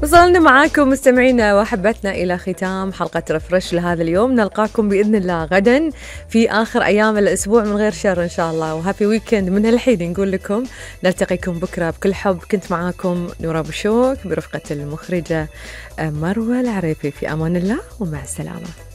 وصلنا معاكم مستمعينا وحبتنا إلى ختام حلقة رفرش لهذا اليوم. نلقاكم بإذن الله غدا في آخر أيام الأسبوع من غير شر إن شاء الله، وهابي ويكند من الحين نقول لكم. نلتقيكم بكرة بكل حب. كنت معاكم نورا بشوك برفقة المخرجة مروة العريفي. في أمان الله ومع السلامة.